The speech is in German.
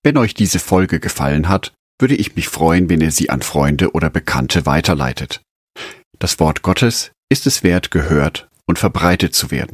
Wenn euch diese Folge gefallen hat, würde ich mich freuen, wenn ihr sie an Freunde oder Bekannte weiterleitet. Das Wort Gottes ist es wert, gehört und verbreitet zu werden.